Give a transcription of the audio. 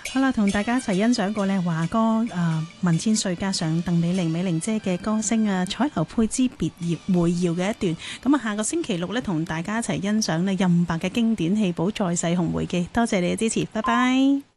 好啦，同大家一齊欣賞過呢華歌文千歲加上鄧美玲美玲姐嘅歌聲啊，彩樓配之別業會搖嘅一段。咁啊，下個星期六呢，同大家一齊欣賞呢任白嘅經典戲寶再世紅梅記。多謝你嘅支持，拜拜。